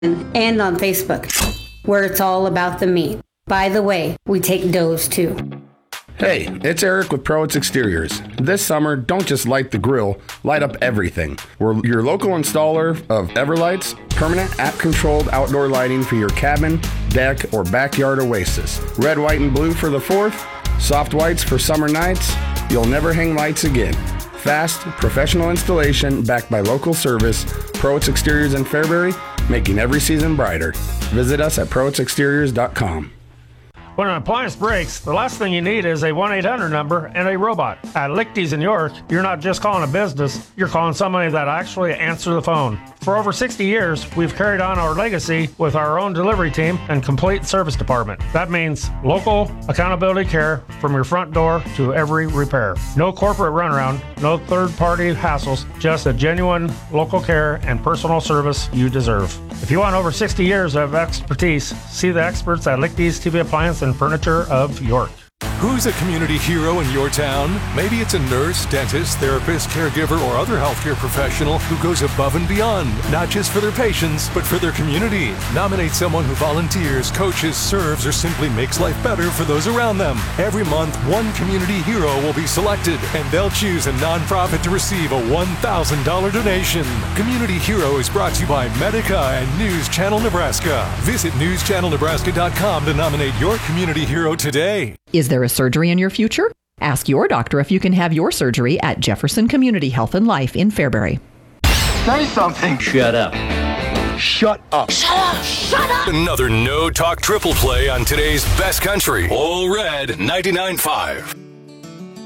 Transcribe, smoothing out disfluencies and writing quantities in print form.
and on Facebook, where it's all about the meat. By the way, we take does too. Hey, it's Eric with Prowitz Exteriors. This summer, don't just light the grill, light up everything. We're your local installer of Everlights, permanent app-controlled outdoor lighting for your cabin, deck, or backyard oasis. Red, white, and blue for the 4th, soft whites for summer nights. You'll never hang lights again. Fast, professional installation backed by local service. Prowitz Exteriors in Fairbury, making every season brighter. Visit us at prowitzexteriors.com. When an appliance breaks, the last thing you need is a 1-800 number and a robot. At Lichty's in York, you're not just calling a business, you're calling somebody that actually answers the phone. For over 60 years, we've carried on our legacy with our own delivery team and complete service department. That means local accountability care from your front door to every repair. No corporate runaround, no third-party hassles, just a genuine local care and personal service you deserve. If you want over 60 years of expertise, see the experts at Lichty's TV Appliance and Furniture of York. Who's a community hero in your town? Maybe it's a nurse, dentist, therapist, caregiver, or other healthcare professional who goes above and beyond, not just for their patients, but for their community. Nominate someone who volunteers, coaches, serves, or simply makes life better for those around them. Every month, one community hero will be selected, and they'll choose a nonprofit to receive a $1,000 donation. Community Hero is brought to you by Medica and News Channel Nebraska. Visit newschannelnebraska.com to nominate your community hero today. Is there a surgery in your future? Ask your doctor if you can have your surgery at Jefferson Community Health and Life in Fairbury. Say something. Shut up. Shut up. Shut up. Shut up. Another no-talk triple play on today's best country. All Red 99.5.